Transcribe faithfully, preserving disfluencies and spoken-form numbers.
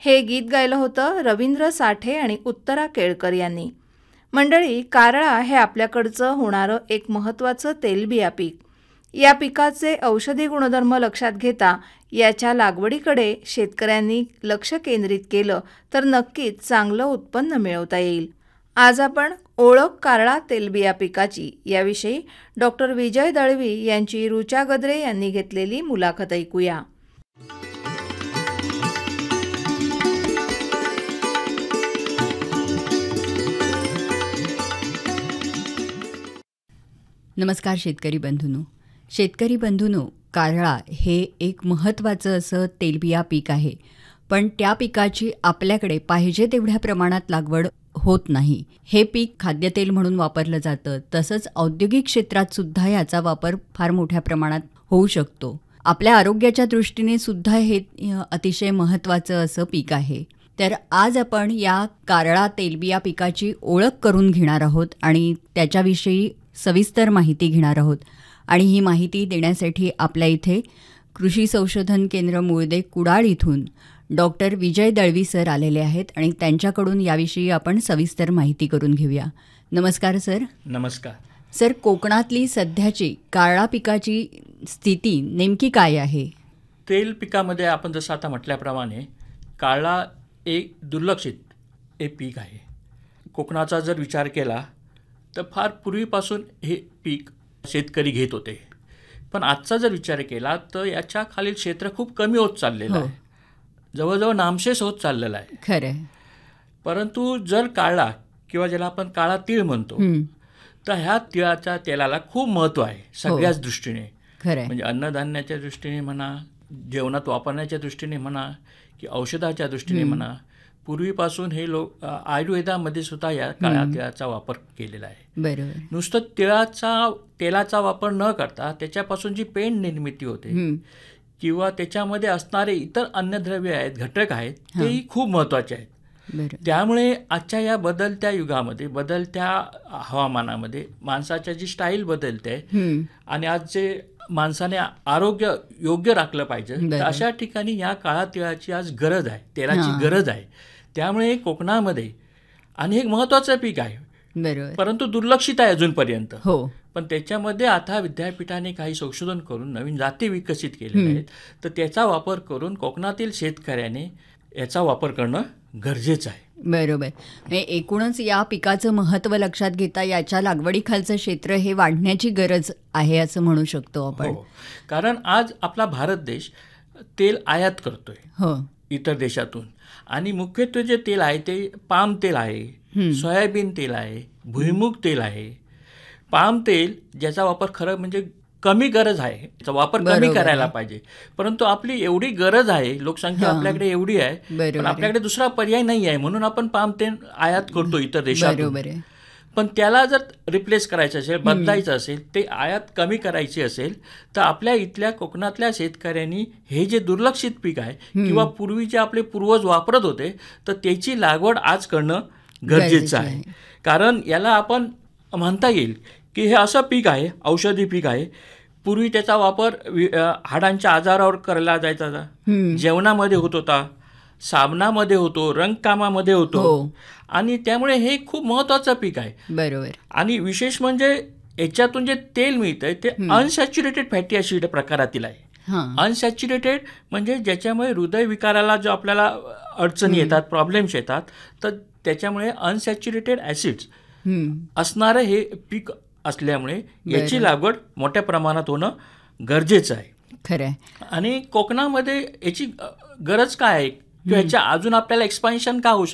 हे गीत गायलं होतं रवींद्र साठे आणि उत्तरा केळकर यांनी. मंडळी, कारळा हे आपल्याकडचं होणारं एक महत्त्वाचं तेलबिया पीक. या पिकाचे औषधी गुणधर्म लक्षात घेता याच्या लागवडीकडे शेतकऱ्यांनी लक्ष केंद्रित केलं तर नक्कीच चांगलं उत्पन्न मिळवता येईल. आज आपण ओळख कारळा तेलबिया पिकाची याविषयी डॉक्टर विजय दळवी यांची ऋचा गद्रे यांनी घेतलेली मुलाखत ऐकूया. नमस्कार शेतकरी बंधूंनो. शेतकरी बंधूंनो, कारळा हे एक महत्त्वाचं असं तेलबिया पीक आहे, पण त्या पिकाची आपल्याकडे पाहिजे तेवढ्या प्रमाणात लागवड होत नाही. हे पीक खाद्यतेल म्हणून वापरलं जातं, तसंच औद्योगिक क्षेत्रात सुद्धा याचा वापर फार मोठ्या प्रमाणात होऊ शकतो. आपल्या आरोग्याच्या दृष्टीने सुद्धा हे अतिशय महत्त्वाचं असं पीक आहे. तर आज आपण या कारळा तेलबिया पिकाची ओळख करून घेणार आहोत आणि त्याच्याविषयी सविस्तर माहिती घेणार आहोत. आणि ही माहिती देण्यासाठी आपल्या इथे कृषी संशोधन केंद्र मुळदे कुडाळ इथून डॉक्टर विजय दळवी सर आलेले आहेत आणि त्यांच्याकडून याविषयी आपण सविस्तर माहिती करून घेऊया. नमस्कार सर. नमस्कार सर. कोकणातली सध्याची कारळा पिकाची स्थिती नेमकी काय आहे? तेल पिकामध्ये आपण जसं आता म्हटल्याप्रमाणे कारळा एक दुर्लक्षित एक पीक आहे. कोकणाचा जर विचार केला तर फार पूर्वीपासून हे पीक शेतकरी घेत होते, पण आजचा जर विचार केला तर याच्या खालील क्षेत्र खूप कमी होत चाललेलं आहे, जवळजवळ नामशेष होत चाललेला आहे. खरं आहे. परंतु जर काळा किंवा ज्याला आपण काळा तीळ म्हणतो तर ह्या तिळाच्या तेलाला खूप महत्त्व आहे सगळ्याच दृष्टीने. खरं. म्हणजे अन्नधान्याच्या दृष्टीने म्हणा, जेवणात वापरण्याच्या दृष्टीने म्हणा की औषधाच्या दृष्टीने म्हणा, पूर्वीपासून हे लोक आयुर्वेदामध्ये सुद्धा या काळ्या तिळाचा वापर केलेला आहे. बरोबर. नुसतं तिळाचा तेलाचा वापर न करता त्याच्यापासून जी पेंड निर्मिती होते किंवा त्याच्यामध्ये असणारे इतर अन्नद्रव्य आहेत, घटक आहेत, तेही खूप महत्त्वाचे आहेत. त्यामुळे आजच्या या बदलत्या युगामध्ये, बदलत्या हवामानामध्ये माणसाच्या जी स्टाईल बदलते आणि आज जे माणसाने आरोग्य योग्य राखलं पाहिजे, तर अशा ठिकाणी या काळा तिळाची आज गरज आहे, तेलाची गरज आहे. त्यामुळे कोकणामध्ये आणि एक महत्त्वाचं पीक आहे, परंतु दुर्लक्षित आहे अजूनपर्यंत. हो. पण त्याच्यामध्ये आता विद्यापीठाने काही संशोधन करून नवीन जाती विकसित केलेल्या आहेत, तर त्याचा वापर करून कोकणातील शेतकऱ्याने याचा वापर करणं गरजेचं आहे. बरोबर. म्हणजे एकूणच या पिकाचं महत्त्व लक्षात घेता याच्या लागवडीखालचं क्षेत्र हे वाढण्याची गरज आहे असं म्हणू शकतो आपण. हो, कारण आज आपला भारत देश तेल आयात करतोय हो इतर देशातून, आणि मुख्यत्वे जे तेल आहे ते पाम तेल आहे, सोयाबीन तेल आहे, भुईमुग तेल आहे. पाम तेल ज्याचा वापर खरं म्हणजे कमी गरज आहे, त्याचा वापर कमी करायला पाहिजे, परंतु आपली एवढी गरज आहे, लोकसंख्या आपल्याकडे एवढी आहे, पण आपल्याकडे दुसरा पर्याय नाही आहे, म्हणून आपण पाम तेल आयात करतो इतर देशातून. पण त्याला जर रिप्लेस करायचं असेल, बदलायचं असेल, ते आयात कमी करायची असेल तर आपल्या इथल्या कोकणातल्या शेतकऱ्यांनी हे जे दुर्लक्षित पीक आहे किंवा पूर्वी जे आपले पूर्वज वापरत होते तर त्याची लागवड आज करणं गरजेचं आहे. कारण याला आपण म्हणता येईल की हे असं पीक आहे, औषधी पीक आहे. पूर्वी त्याचा वापर हाडांच्या आजारावर केला जायचा, जेवणामध्ये होत होता, साबणामध्ये होतो, रंगकामामध्ये होतो, आणि त्यामुळे हे खूप महत्त्वाचं पीक आहे. बरोबर. आणि विशेष म्हणजे याच्यातून जे तेल मिळतंय ते अनसॅच्युरेटेड फॅटी ॲसिड प्रकारातील आहे. अनसॅच्युरेटेड म्हणजे ज्याच्यामुळे हृदयविकाराला जो आपल्याला अडचणी येतात, प्रॉब्लेम्स येतात, तर त्याच्यामुळे अनसॅच्युरेटेड ॲसिड्स असणारं हे पीक असल्यामुळे याची लागवड मोठ्या प्रमाणात होणं गरजेचं आहे. खरं. आणि कोकणामध्ये याची गरज काय आहे किंवा याच्या अजून आपल्याला एक्सपान्शन का होऊ शकतं